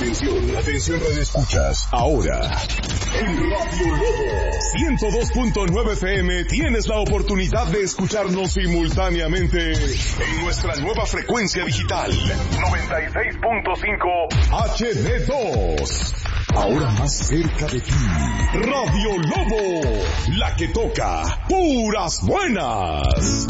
Atención Radio Escuchas. Ahora, en Radio Lobo 102.9 FM tienes la oportunidad de escucharnos simultáneamente en nuestra nueva frecuencia digital 96.5 HD2. Ahora más cerca de ti, Radio Lobo, la que toca puras buenas.